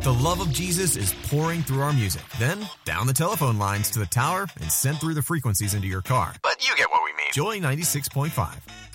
The love of Jesus is pouring through our music, then down the telephone lines to the tower and sent through the frequencies into your car. But you get what we mean. Joy 96.5.